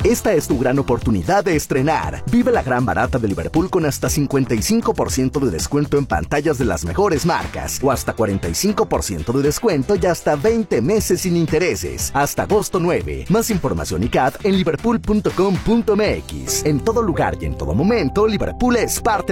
Esta es tu gran oportunidad de estrenar. Vive la gran barata de Liverpool con hasta 55% de descuento en pantallas de las mejores marcas o hasta 45% de descuento y hasta 20 meses sin intereses. Hasta agosto 9. Más información y CAT en liverpool.com.mx. En todo lugar y en todo momento, Liverpool es parte